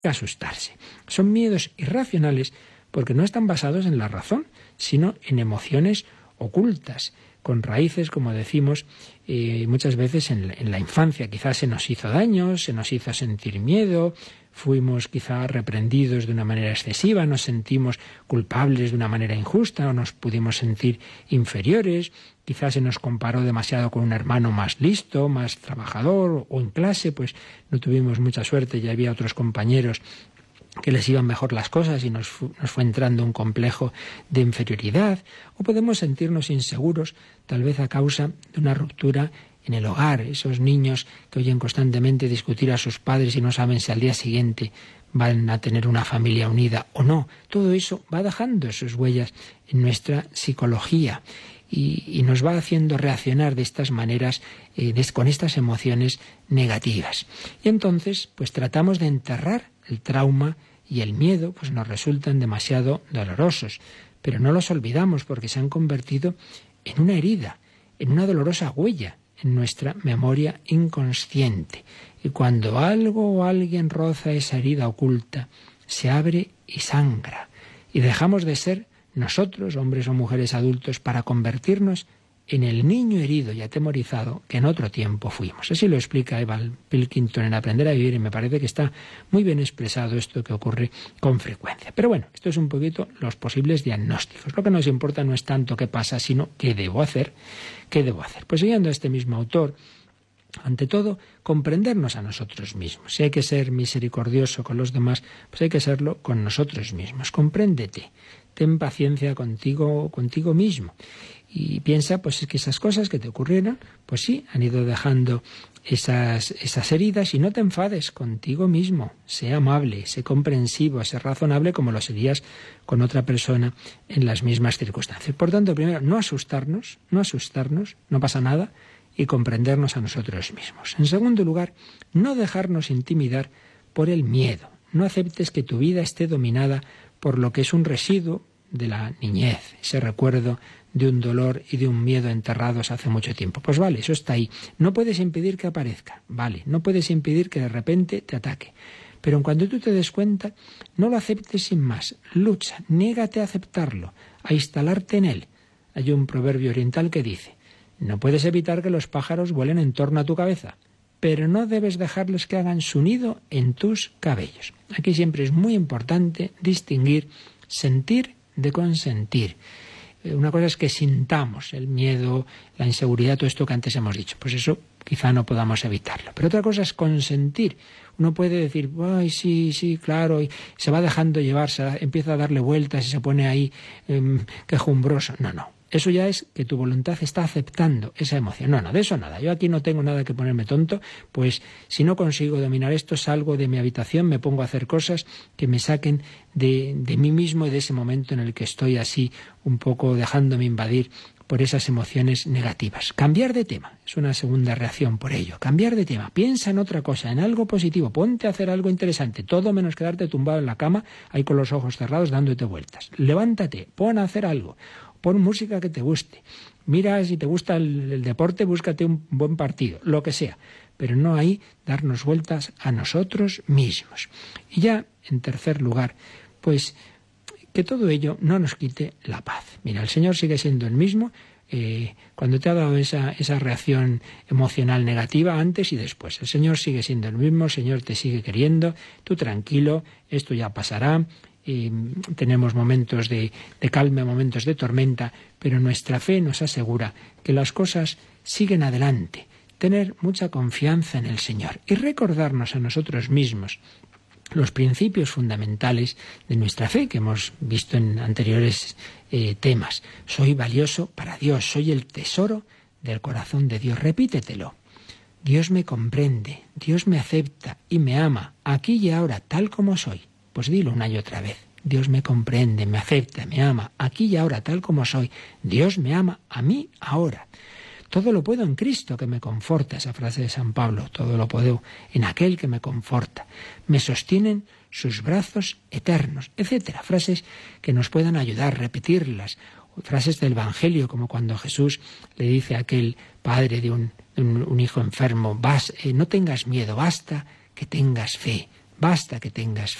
asustarse. Son miedos irracionales porque no están basados en la razón, sino en emociones ocultas, con raíces, como decimos, muchas veces en la infancia. Quizás se nos hizo daño, se nos hizo sentir miedo, fuimos quizá reprendidos de una manera excesiva, nos sentimos culpables de una manera injusta o nos pudimos sentir inferiores, quizás se nos comparó demasiado con un hermano más listo, más trabajador, o en clase pues no tuvimos mucha suerte, ya había otros compañeros que les iban mejor las cosas y nos fue entrando un complejo de inferioridad, o podemos sentirnos inseguros, tal vez a causa de una ruptura en el hogar, esos niños que oyen constantemente discutir a sus padres y no saben si al día siguiente van a tener una familia unida o no. Todo eso va dejando sus huellas en nuestra psicología y nos va haciendo reaccionar de estas maneras, con estas emociones negativas. Y entonces, pues tratamos de enterrar el trauma y el miedo, pues nos resultan demasiado dolorosos. Pero no los olvidamos porque se han convertido en una herida, en una dolorosa huella en nuestra memoria inconsciente. Y cuando algo o alguien roza esa herida oculta, se abre y sangra. Y dejamos de ser nosotros, hombres o mujeres adultos, para convertirnos en el niño herido y atemorizado que en otro tiempo fuimos. Así lo explica Evan Pilkington en Aprender a Vivir, y me parece que está muy bien expresado esto que ocurre con frecuencia. Pero bueno, esto es un poquito los posibles diagnósticos. Lo que nos importa no es tanto qué pasa, sino qué debo hacer. ¿Qué debo hacer? Pues siguiendo a este mismo autor, ante todo, comprendernos a nosotros mismos. Si hay que ser misericordioso con los demás, pues hay que serlo con nosotros mismos. Compréndete, ten paciencia contigo mismo. Y piensa, pues es que esas cosas que te ocurrieron, pues sí, han ido dejando esas heridas, y no te enfades contigo mismo. Sé amable, sé comprensivo, sé razonable como lo serías con otra persona en las mismas circunstancias. Por tanto, primero, no asustarnos, no pasa nada, y comprendernos a nosotros mismos. En segundo lugar, no dejarnos intimidar por el miedo. No aceptes que tu vida esté dominada por lo que es un residuo de la niñez, ese recuerdo de un dolor y de un miedo enterrados hace mucho tiempo. Pues vale, eso está ahí. No puedes impedir que aparezca, vale, no puedes impedir que de repente te ataque. Pero en cuanto tú te des cuenta, no lo aceptes sin más. Lucha, niégate a aceptarlo, a instalarte en él. Hay un proverbio oriental que dice: no puedes evitar que los pájaros vuelen en torno a tu cabeza, pero no debes dejarles que hagan su nido en tus cabellos. Aquí siempre es muy importante distinguir sentir de consentir. Una cosa es que sintamos el miedo, la inseguridad, todo esto que antes hemos dicho. Pues eso quizá no podamos evitarlo. Pero otra cosa es consentir. Uno puede decir, ay, sí, claro, y se va dejando llevar, empieza a darle vueltas y se pone ahí quejumbroso. No. Eso ya es que tu voluntad está aceptando esa emoción. No, de eso nada. Yo aquí no tengo nada que ponerme tonto, pues si no consigo dominar esto, salgo de mi habitación, me pongo a hacer cosas que me saquen de mí mismo y de ese momento en el que estoy así un poco dejándome invadir por esas emociones negativas. Cambiar de tema es una segunda reacción por ello. Cambiar de tema. Piensa en otra cosa, en algo positivo. Ponte a hacer algo interesante. Todo menos quedarte tumbado en la cama, ahí con los ojos cerrados dándote vueltas. Levántate, pon a hacer algo. Pon música que te guste. Mira, si te gusta el deporte, búscate un buen partido, lo que sea. Pero no ahí darnos vueltas a nosotros mismos. Y ya, en tercer lugar, pues que todo ello no nos quite la paz. Mira, el Señor sigue siendo el mismo cuando te ha dado esa reacción emocional negativa antes y después. El Señor sigue siendo el mismo, el Señor te sigue queriendo, tú tranquilo, esto ya pasará. Tenemos momentos de calma, momentos de tormenta, pero nuestra fe nos asegura que las cosas siguen adelante. Tener mucha confianza en el Señor y recordarnos a nosotros mismos los principios fundamentales de nuestra fe que hemos visto en anteriores temas. Soy valioso para Dios, soy el tesoro del corazón de Dios. Repítetelo. Dios me comprende, Dios me acepta y me ama, aquí y ahora, tal como soy. Pues dilo una y otra vez. Dios me comprende, me acepta, me ama, aquí y ahora, tal como soy. Dios me ama a mí ahora. Todo lo puedo en Cristo que me conforta, esa frase de San Pablo. Todo lo puedo en aquel que me conforta. Me sostienen sus brazos eternos, etcétera. Frases que nos puedan ayudar, repetirlas. Frases del Evangelio, como cuando Jesús le dice a aquel padre de un hijo enfermo, no tengas miedo, basta que tengas fe. basta que tengas